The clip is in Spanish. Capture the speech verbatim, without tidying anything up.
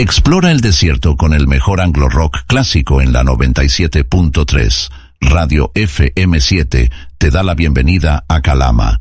Explora el desierto con el mejor anglo rock clásico en la noventa y siete punto tres. Radio F M siete te da la bienvenida a Calama,